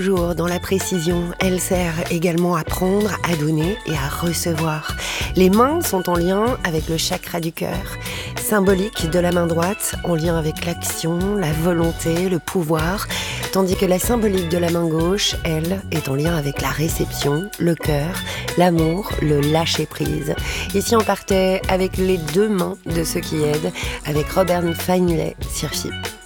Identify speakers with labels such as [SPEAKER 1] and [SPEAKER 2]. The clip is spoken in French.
[SPEAKER 1] Toujours dans la précision, elle sert également à prendre, à donner et à recevoir. Les mains sont en lien avec le chakra du cœur, symbolique de la main droite, en lien avec l'action, la volonté, le pouvoir, tandis que la symbolique de la main gauche, elle, est en lien avec la réception, le cœur, l'amour, le lâcher-prise. Ici, on partait avec les deux mains de ceux qui aident, avec Robert Finlay, Sirfi.